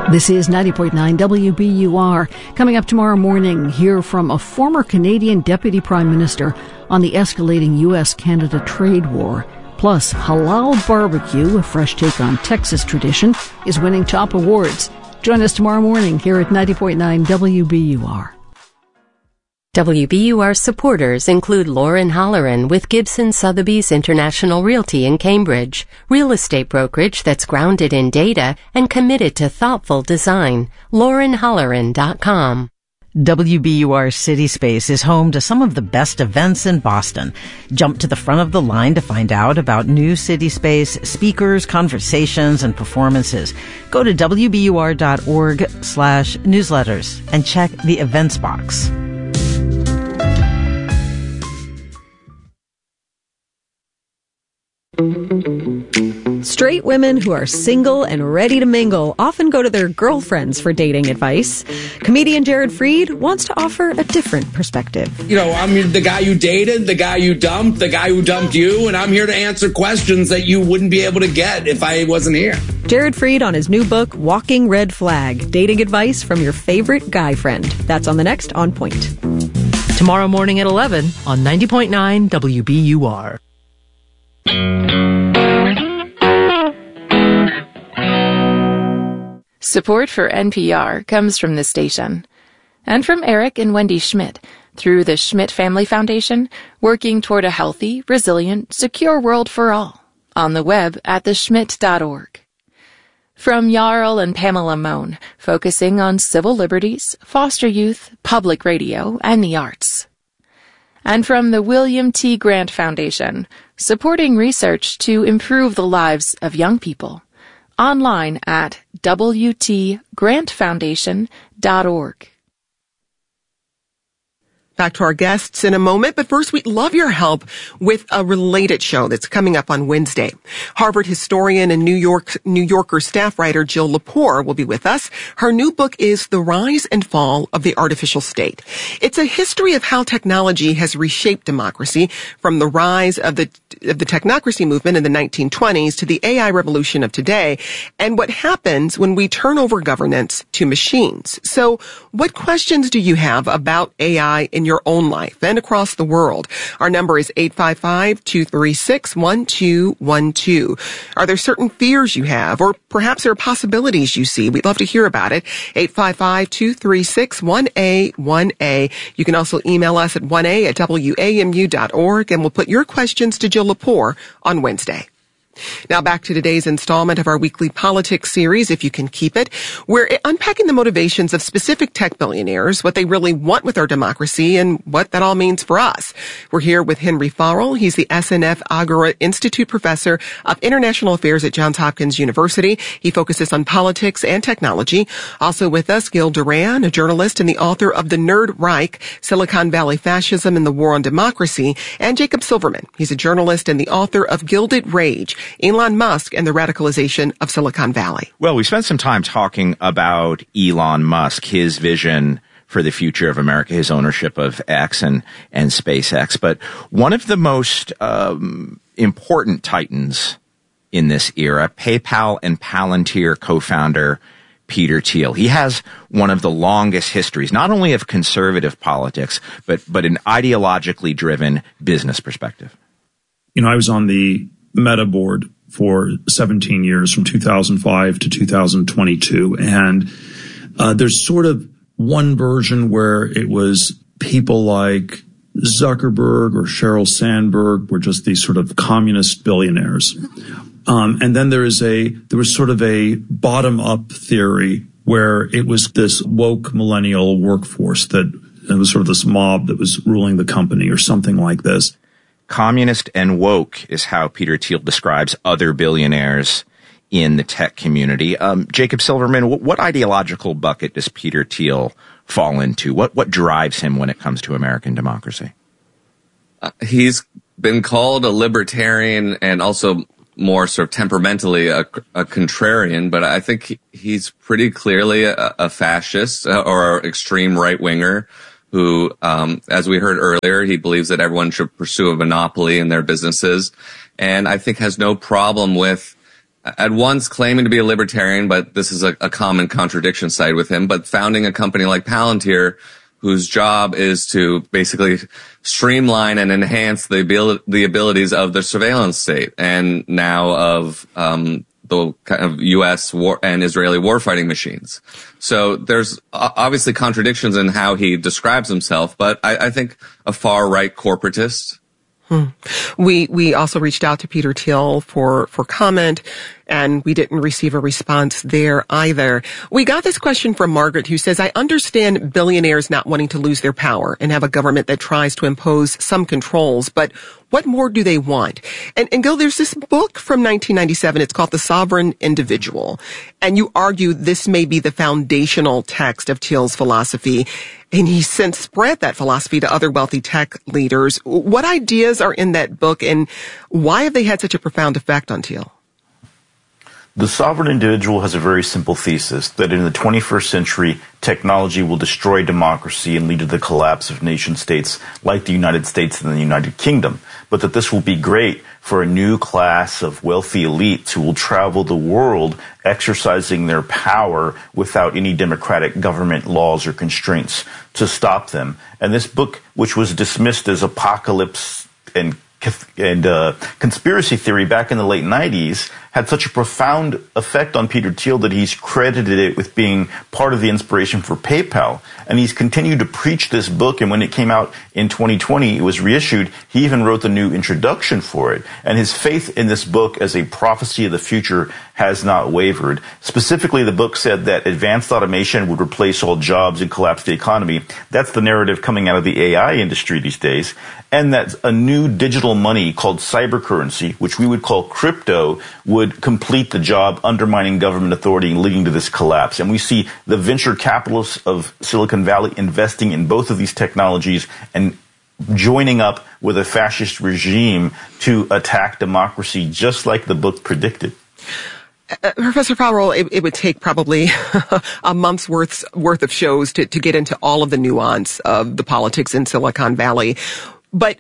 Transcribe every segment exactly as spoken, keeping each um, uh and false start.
This is ninety point nine W B U R. Coming up tomorrow morning, hear from a former Canadian Deputy Prime Minister on the escalating U S Canada trade war. Plus, halal barbecue, a fresh take on Texas tradition, is winning top awards. Join us tomorrow morning here at ninety point nine W B U R. W B U R supporters include Lauren Holleran with Gibson Sotheby's International Realty in Cambridge, real estate brokerage that's grounded in data and committed to thoughtful design. lauren holleran dot com. W B U R City Space is home to some of the best events in Boston. Jump to the front of the line to find out about new City Space speakers, conversations, and performances. Go to W B U R dot org slash newsletters and check the events box. Straight women who are single and ready to mingle often go to their girlfriends for dating advice. Comedian Jared Freid wants to offer a different perspective. You know, I'm the guy you dated, the guy you dumped, the guy who dumped you, and I'm here to answer questions that you wouldn't be able to get if I wasn't here. Jared Freid on his new book, Walking Red Flag, Dating Advice from Your Favorite Guy Friend. That's on the next On Point. Tomorrow morning at eleven on ninety point nine W B U R. Support for N P R comes from this station and from Eric and Wendy Schmidt through the Schmidt Family Foundation, working toward a healthy, resilient, secure world for all. On the web at the schmidt dot org. From Jarl and Pamela Mohn, focusing on civil liberties, foster youth, public radio, and the arts. And from the William T. Grant Foundation, supporting research to improve the lives of young people. Online at w t grant foundation dot org. Back to our guests in a moment, but first we'd love your help with a related show that's coming up on Wednesday. Harvard historian and New York, New Yorker staff writer Jill Lepore will be with us. Her new book is The Rise and Fall of the Artificial State. It's a history of how technology has reshaped democracy from the rise of the of the technocracy movement in the nineteen twenties to the A I revolution of today, and what happens when we turn over governance to machines. So what questions do you have about A I in your own life and across the world? Our number is eight five five, two three six, one two one two. Are there certain fears you have, or perhaps there are possibilities you see? We'd love to hear about it. eight five five, two three six, one A one A. You can also email us at one A at W A M U dot org, and we'll put your questions to Jill Lepore on Wednesday. Now back to today's installment of our weekly politics series, If You Can Keep It. We're unpacking the motivations of specific tech billionaires, what they really want with our democracy, and what that all means for us. We're here with Henry Farrell. He's the S N F Agora Institute Professor of International Affairs at Johns Hopkins University. He focuses on politics and technology. Also with us, Gil Duran, a journalist and the author of The Nerd Reich, Silicon Valley Fascism and the War on Democracy, and Jacob Silverman. He's a journalist and the author of Gilded Rage, Elon Musk and the Radicalization of Silicon Valley. Well, we spent some time talking about Elon Musk, his vision for the future of America, his ownership of X and, and SpaceX. But one of the most um, important titans in this era, PayPal and Palantir co-founder Peter Thiel. He has one of the longest histories, not only of conservative politics, but, but an ideologically driven business perspective. You know, I was on the Meta board for seventeen years, from two thousand five to two thousand twenty-two. And uh, there's sort of one version where it was people like Zuckerberg or Sheryl Sandberg were just these sort of communist billionaires. Um, and then there is a, there was sort of a bottom up theory where it was this woke millennial workforce that it was sort of this mob that was ruling the company or something like this. Communist and woke is how Peter Thiel describes other billionaires in the tech community. Um, Jacob Silverman, what, what ideological bucket does Peter Thiel fall into? What what drives him when it comes to American democracy? Uh, he's been called a libertarian and also more sort of temperamentally a, a contrarian, but I think he's pretty clearly a, a fascist or an extreme right-winger who, um, as we heard earlier, he believes that everyone should pursue a monopoly in their businesses, and I think has no problem with at once claiming to be a libertarian, but this is a, a common contradiction side with him, but founding a company like Palantir, whose job is to basically streamline and enhance the abil- the abilities of the surveillance state and now of um, the kind of U S war and Israeli warfighting machines. So there's obviously contradictions in how he describes himself, but I, I think a far-right corporatist. Hmm. We we also reached out to Peter Thiel for for comment, and we didn't receive a response there either. We got this question from Margaret, who says, I understand billionaires not wanting to lose their power and have a government that tries to impose some controls, but what more do they want? And, and Gil, there's this book from nineteen ninety-seven. It's called The Sovereign Individual. And you argue this may be the foundational text of Thiel's philosophy. And he's since spread that philosophy to other wealthy tech leaders. What ideas are in that book, and why have they had such a profound effect on Thiel? The Sovereign Individual has a very simple thesis that in the twenty-first century, technology will destroy democracy and lead to the collapse of nation states like the United States and the United Kingdom, but that this will be great for a new class of wealthy elites who will travel the world exercising their power without any democratic government laws or constraints to stop them. And this book, which was dismissed as apocalypse and and uh, conspiracy theory back in the late nineties, had such a profound effect on Peter Thiel that he's credited it with being part of the inspiration for PayPal. And he's continued to preach this book, and when it came out in twenty twenty, it was reissued. He even wrote the new introduction for it. And his faith in this book as a prophecy of the future has not wavered. Specifically, the book said that advanced automation would replace all jobs and collapse the economy. That's the narrative coming out of the A I industry these days. And that a new digital money called cybercurrency, which we would call crypto, would complete the job, undermining government authority and leading to this collapse. And we see the venture capitalists of Silicon Valley investing in both of these technologies and joining up with a fascist regime to attack democracy, just like the book predicted. Uh, Professor Powell, it, it would take probably a month's worth, worth of shows to, to get into all of the nuance of the politics in Silicon Valley. But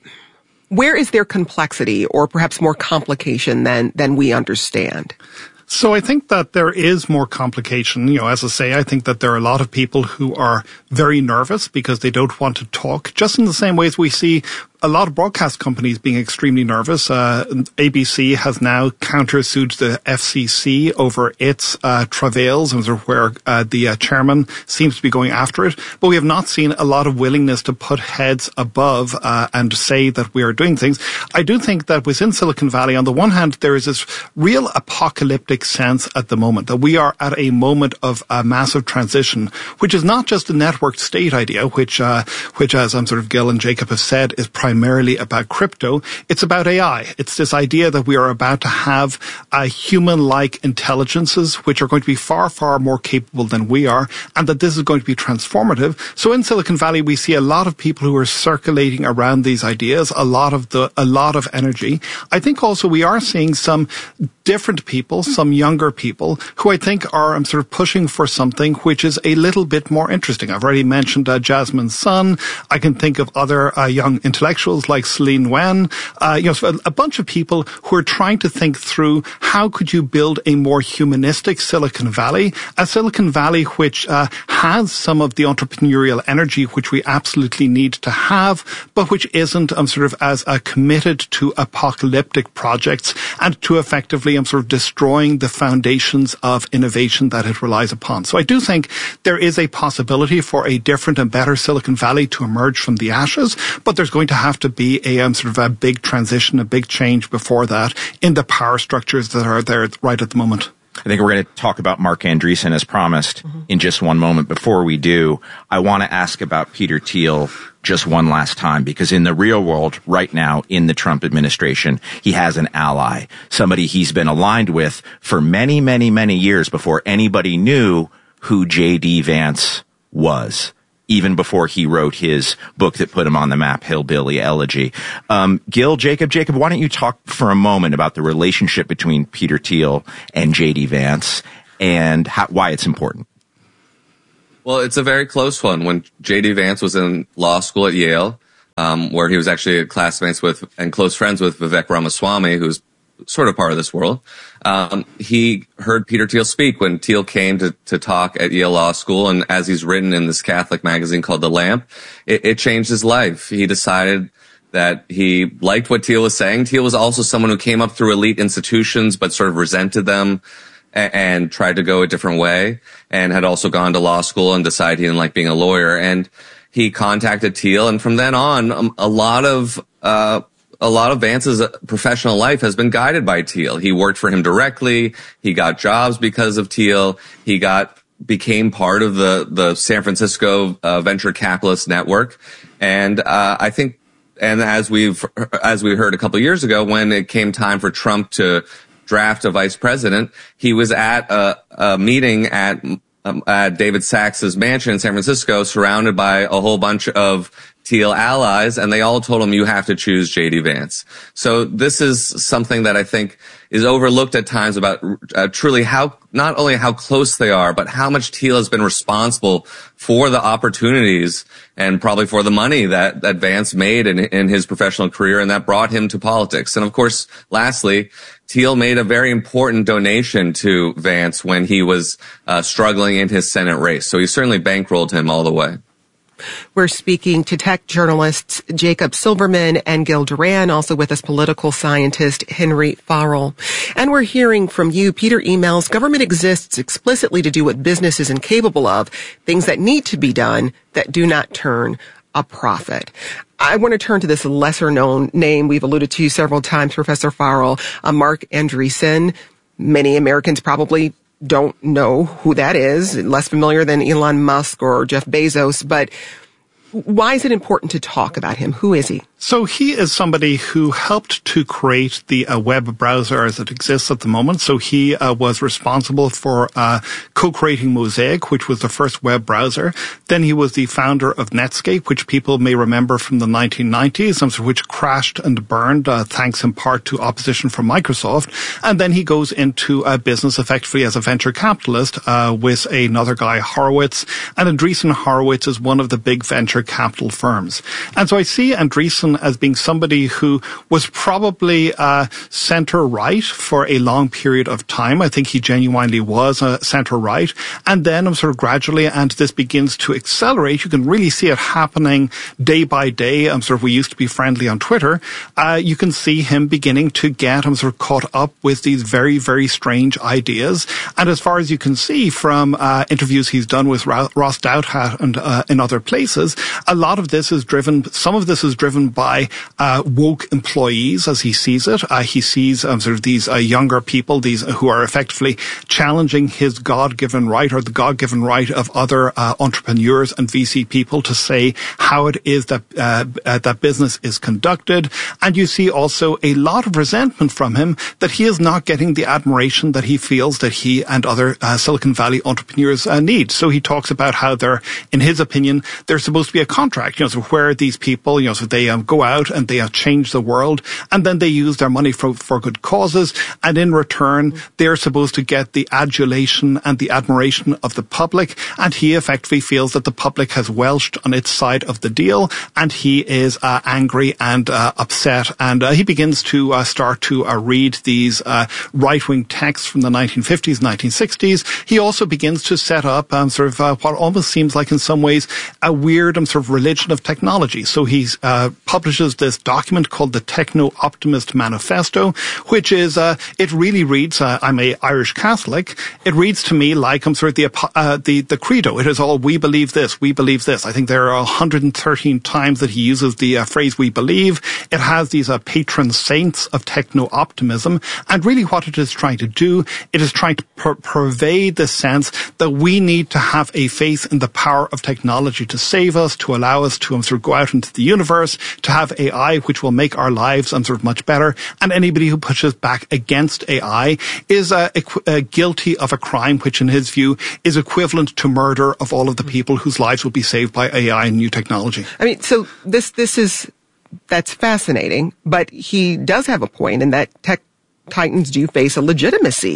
where is there complexity or perhaps more complication than, than we understand? So I think that there is more complication. You know, as I say, I think that there are a lot of people who are very nervous because they don't want to talk, just in the same way as we see a lot of broadcast companies being extremely nervous. Uh, A B C has now countersued the F C C over its uh, travails, and where uh, the uh, chairman seems to be going after it. But we have not seen a lot of willingness to put heads above uh, and say that we are doing things. I do think that within Silicon Valley, on the one hand, there is this real apocalyptic sense at the moment that we are at a moment of a massive transition, which is not just a networked state idea, which, uh, which as I'm sort of Gil and Jacob have said, is primarily about crypto. It's about A I. It's this idea that we are about to have uh, human-like intelligences which are going to be far, far more capable than we are, and that this is going to be transformative. So in Silicon Valley, we see a lot of people who are circulating around these ideas, a lot of the, a lot of energy. I think also we are seeing some different people, some younger people, who I think are um, sort of pushing for something which is a little bit more interesting. I've already mentioned uh, Jasmine Sun. I can think of other uh, young intellectuals like Celine Wen. Uh, you know, so a, a bunch of people who are trying to think through how could you build a more humanistic Silicon Valley, a Silicon Valley which uh, has some of the entrepreneurial energy which we absolutely need to have, but which isn't um, sort of as uh, committed to apocalyptic projects and to effectively um, sort of destroying the foundations of innovation that it relies upon. So I do think there is a possibility for a different and better Silicon Valley to emerge from the ashes, but there's going to have to be a um, sort of a big transition, a big change before that in the power structures that are there right at the moment. I think we're going to talk about Marc Andreessen as promised mm-hmm. in just one moment. Before we do, I want to ask about Peter Thiel just one last time, because in the real world right now in the Trump administration, he has an ally, somebody he's been aligned with for many, many, many years before anybody knew who J D Vance was, even before he wrote his book that put him on the map, Hillbilly Elegy. Um, Gil, Jacob, Jacob, why don't you talk for a moment about the relationship between Peter Thiel and J D Vance and how, why it's important? Well, it's a very close one. When J D Vance was in law school at Yale, um, where he was actually classmates with and close friends with Vivek Ramaswamy, who's sort of part of this world. Um, he heard Peter Thiel speak when Thiel came to, to talk at Yale Law School. And as he's written in this Catholic magazine called The Lamp, it, it changed his life. He decided that he liked what Thiel was saying. Thiel was also someone who came up through elite institutions, but sort of resented them and, and tried to go a different way, and had also gone to law school and decided he didn't like being a lawyer. And he contacted Thiel, and from then on, um, a lot of, uh, a lot of Vance's professional life has been guided by Thiel. He worked for him directly. He got jobs because of Thiel. He got, became part of the, the San Francisco uh, venture capitalist network. And, uh, I think, and as we've, as we heard a couple of years ago, when it came time for Trump to draft a vice president, he was at a, a meeting at, um, at David Sachs's mansion in San Francisco, surrounded by a whole bunch of Thiel allies, and they all told him, you have to choose J D Vance. So this is something that I think is overlooked at times about uh, truly how, not only how close they are, but how much Thiel has been responsible for the opportunities and probably for the money that, that Vance made in, in his professional career, and that brought him to politics. And of course, lastly, Thiel made a very important donation to Vance when he was uh, struggling in his Senate race. So he certainly bankrolled him all the way. We're speaking to tech journalists Jacob Silverman and Gil Duran, also with us political scientist Henry Farrell. And we're hearing from you. Peter emails, government exists explicitly to do what business is incapable of, things that need to be done that do not turn a profit. I want to turn to this lesser-known name we've alluded to several times, Professor Farrell, uh, Marc Andreessen. Many Americans probably don't know who that is, less familiar than Elon Musk or Jeff Bezos, but why is it important to talk about him? Who is he? So he is somebody who helped to create the uh, web browser as it exists at the moment. So he uh, was responsible for uh, co-creating Mosaic, which was the first web browser. Then he was the founder of Netscape, which people may remember from the nineteen nineties, which crashed and burned, uh, thanks in part to opposition from Microsoft. And then he goes into uh, business effectively as a venture capitalist uh, with another guy, Horowitz. And Andreessen Horowitz is one of the big venture capital firms. And so I see Andreessen as being somebody who was probably uh, center-right for a long period of time. I think he genuinely was a center-right. And then um, sort of gradually, and this begins to accelerate, you can really see it happening day by day. Um, sort of we used to be friendly on Twitter. Uh, you can see him beginning to get um, sort of caught up with these very, very strange ideas. And as far as you can see from uh, interviews he's done with Ra- Ross Douthat and uh, in other places, a lot of this is driven, some of this is driven by uh, woke employees as he sees it. Uh, he sees um, sort of these uh, younger people, these uh, who are effectively challenging his God-given right or the God-given right of other uh, entrepreneurs and V C people to say how it is that uh, uh, that business is conducted. And you see also a lot of resentment from him that he is not getting the admiration that he feels that he and other uh, Silicon Valley entrepreneurs uh, need. So he talks about how they're, in his opinion, there's supposed to be a contract, you know, so where these people, you know, so they um, go out and they uh, change the world, and then they use their money for, for good causes, and in return, they're supposed to get the adulation and the admiration of the public, and he effectively feels that the public has welched on its side of the deal, and he is uh, angry and uh, upset, and uh, he begins to uh, start to uh, read these uh, right-wing texts from the nineteen fifties, nineteen sixties. He also begins to set up um, sort of uh, what almost seems like in some ways a weird um, sort of religion of technology. So he uh, publishes this document called the Techno-Optimist Manifesto, which is, uh, it really reads, uh, I'm a Irish Catholic, it reads to me like I'm sort of the, uh, the, the credo. It is all, we believe this, we believe this. I think there are one hundred thirteen times that he uses the uh, phrase we believe. It has these uh, patron saints of techno-optimism, and really what it is trying to do, it is trying to per- pervade the sense that we need to have a faith in the power of technology to save us, to allow us to um, sort of go out into the universe, to have A I which will make our lives um, sort of much better. And anybody who pushes back against A I is uh, equ- uh, guilty of a crime which in his view is equivalent to murder of all of the people whose lives will be saved by A I and new technology. I mean, so this this is, that's fascinating, but he does have a point in that tech titans do face a legitimacy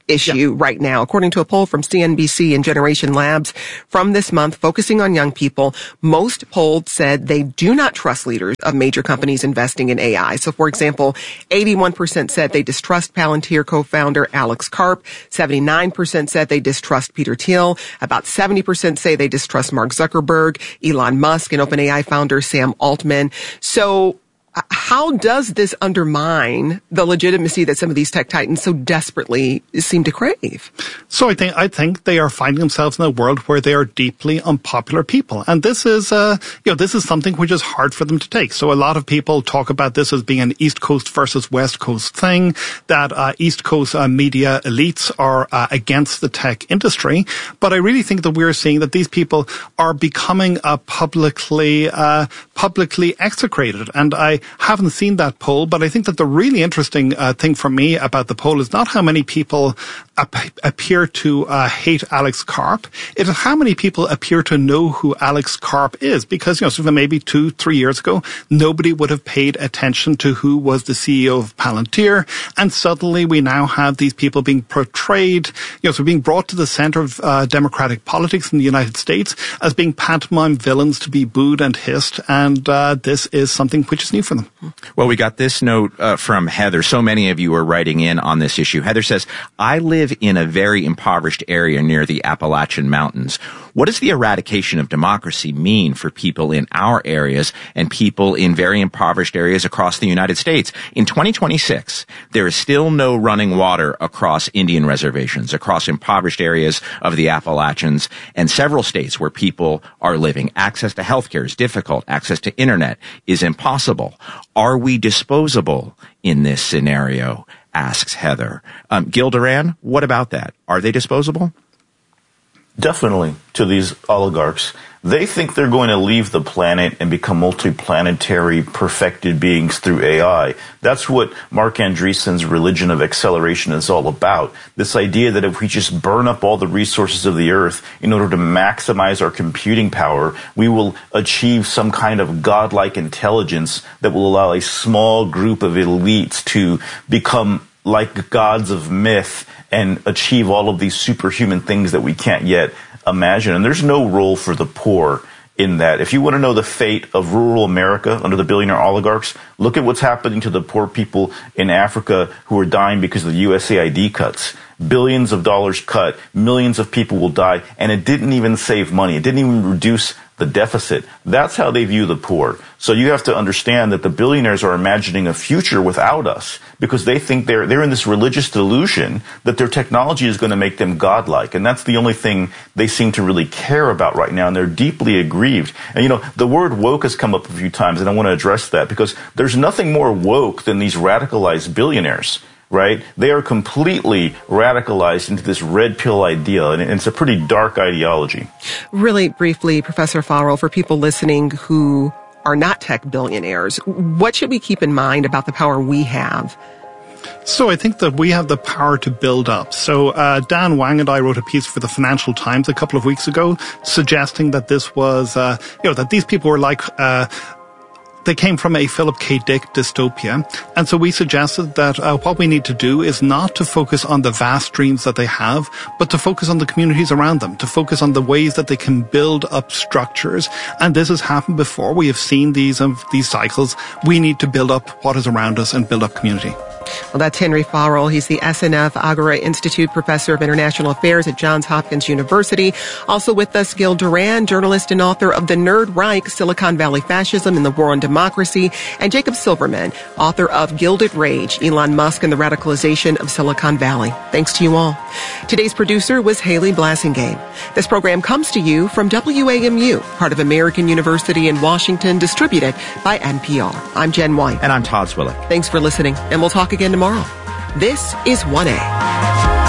issue yeah. right now. According to a poll from C N B C and Generation Labs from this month, focusing on young people, most polled said they do not trust leaders of major companies investing in A I. So, for example, eighty-one percent said they distrust Palantir co-founder Alex Karp. seventy-nine percent said they distrust Peter Thiel. About seventy percent say they distrust Mark Zuckerberg, Elon Musk, and OpenAI founder Sam Altman. So, how does this undermine the legitimacy that some of these tech titans so desperately seem to crave? So I think I think they are finding themselves in a world where they are deeply unpopular people, and this is uh, you know this is something which is hard for them to take. So a lot of people talk about this as being an East Coast versus West Coast thing. That uh, East Coast uh, media elites are uh, against the tech industry, but I really think that we're seeing that these people are becoming uh, publicly uh, publicly execrated, and I. haven't seen that poll, but I think that the really interesting uh, thing for me about the poll is not how many people ap- appear to uh, hate Alex Karp. It is how many people appear to know who Alex Karp is, because, you know, sort of maybe two, three years ago, nobody would have paid attention to who was the C E O of Palantir, and suddenly we now have these people being portrayed, you know, so being brought to the center of uh, democratic politics in the United States as being pantomime villains to be booed and hissed, and uh, this is something which is new for them. Well, we got this note uh, from Heather. So many of you are writing in on this issue. Heather says, I live in a very impoverished area near the Appalachian Mountains. What does the eradication of democracy mean for people in our areas and people in very impoverished areas across the United States? In twenty twenty-six, there is still no running water across Indian reservations, across impoverished areas of the Appalachians, and several states where people are living. Access to healthcare is difficult. Access to internet is impossible. Are we disposable in this scenario? Asks Heather. Um, Gil Duran, what about that? Are they disposable? Definitely, to these oligarchs. They think they're going to leave the planet and become multiplanetary perfected beings through A I. That's what Mark Andreessen's religion of acceleration is all about. This idea that if we just burn up all the resources of the earth in order to maximize our computing power, we will achieve some kind of godlike intelligence that will allow a small group of elites to become like gods of myth and achieve all of these superhuman things that we can't yet imagine. And there's no role for the poor in that. If you want to know the fate of rural America under the billionaire oligarchs, look at what's happening to the poor people in Africa who are dying because of the U S A I D cuts. Billions of dollars cut, millions of people will die, and it didn't even save money. It didn't even reduce the deficit. That's how they view the poor. So you have to understand that the billionaires are imagining a future without us because they think they're they're in this religious delusion that their technology is going to make them godlike. And that's the only thing they seem to really care about right now. And they're deeply aggrieved. And, you know, the word woke has come up a few times, and I want to address that because there's nothing more woke than these radicalized billionaires. Right? They are completely radicalized into this red pill idea, and it's a pretty dark ideology. Really briefly, Professor Farrell, for people listening who are not tech billionaires, what should we keep in mind about the power we have? So I think that we have the power to build up. So uh, Dan Wang and I wrote a piece for the Financial Times a couple of weeks ago suggesting that this was, uh, you know, that these people were like... Uh, They came from a Philip K. Dick dystopia. And so we suggested that uh, what we need to do is not to focus on the vast dreams that they have, but to focus on the communities around them, to focus on the ways that they can build up structures. And this has happened before. We have seen these, um, these cycles. We need to build up what is around us and build up community. Well, that's Henry Farrell. He's the S N F Agora Institute Professor of International Affairs at Johns Hopkins University. Also with us, Gil Duran, journalist and author of The Nerd Reich, Silicon Valley Fascism and the War on Democracy, and Jacob Silverman, author of Gilded Rage, Elon Musk and the Radicalization of Silicon Valley. Thanks to you all. Today's producer was Haley Blassingame. This program comes to you from W A M U, part of American University in Washington, distributed by N P R. I'm Jen White. And I'm Todd Swillick. Thanks for listening, and we'll talk again tomorrow. This is one A.